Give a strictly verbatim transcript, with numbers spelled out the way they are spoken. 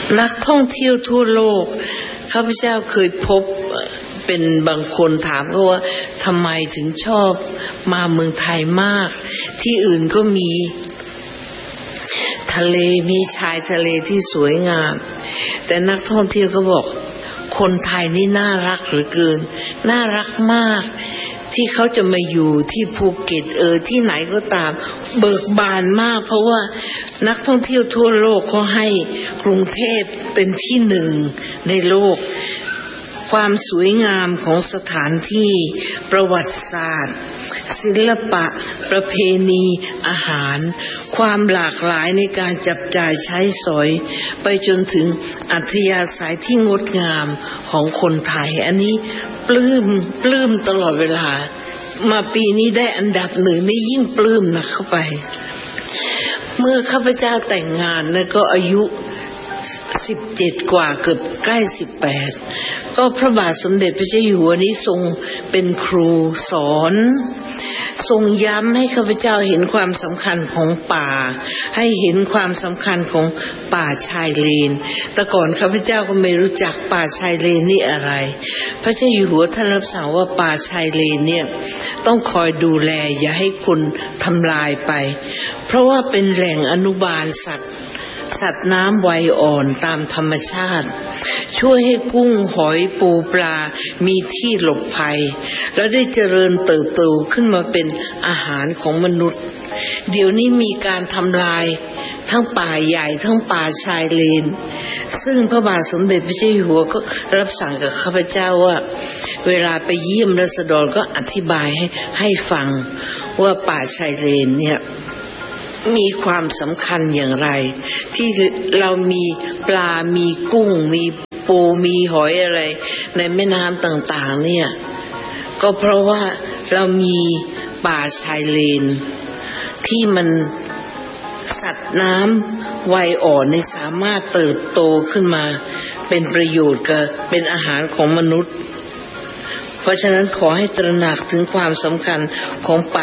นักท่องเที่ยวทั่วโลกข้าพเจ้าเคยพบเป็นบางคนถามก็ว่าทำไมถึงชอบมาเมืองไทยมากที่อื่นก็มีทะเลมีชายทะเลที่สวยงามแต่นักท่องเที่ยวก็บอกคนไทยนี่น่ารักเหลือเกินน่ารักมากที่เขาจะมาอยู่ที่ภูเก็ตเออที่ไหนก็ตามเบิกบานมากเพราะว่านักท่องเที่ยวทั่วโลกเขาให้กรุงเทพเป็นที่หนึ่งในโลกความสวยงามของสถานที่ประวัติศาสตร์ศิลปะประเพณีอาหารความหลากหลายในการจับจ่ายใช้สอยไปจนถึงอัธยาศัยที่งดงามของคนไทยอันนี้ปลื้มปลื้มตลอดเวลามาปีนี้ได้อันดับหนึ่งนี่ยิ่งปลื้มหนักเข้าไปเมื่อข้าพเจ้าแต่งงานแล้วก็อายุสิบเจ็ดกว่าเกือบใกล้สิบแปดก็พระบาทสมเด็จพระเจ้าอยู่หัวนี้ทรงเป็นครูสอนทรงย้ำให้ข้าพเจ้าเห็นความสำคัญของป่าให้เห็นความสำคัญของป่าชายเลนแต่ก่อนข้าพเจ้าก็ไม่รู้จักป่าชายเลนนี่อะไรพระเจ้าอยู่หัวท่านรับสั่งว่าป่าชายเลนเนี่ยต้องคอยดูแลอย่าให้คนทำลายไปเพราะว่าเป็นแหล่งอนุบาลสัตว์สัตว์น้ำวัยอ่อนตามธรรมชาติช่วยให้กุ้งหอยปูปลามีที่หลบภัยและได้เจริญเติบโตขึ้นมาเป็นอาหารของมนุษย์เดี๋ยวนี้มีการทำลายทั้งป่าใหญ่ทั้งป่าชายเลนซึ่งพระบาทสมเด็จพระเจ้าอยู่หัวก็รับสั่งกับข้าพเจ้าว่าเวลาไปเยี่ยมราษฎรก็อธิบายให้ให้ฟังว่าป่าชายเลนเนี่ยมีความสำคัญอย่างไรที่เรามีปลามีกุ้งมีปูมีหอยอะไรในแม่น้ำต่างๆเนี่ยก็เพราะว่าเรามีป่าชายเลนที่มันสัตว์น้ำวัยอ่อนนี่สามารถเติบโตขึ้นมาเป็นประโยชน์กับเป็นอาหารของมนุษย์เพราะฉะนั้นขอให้ตระหนักถึงความสำคัญของป่า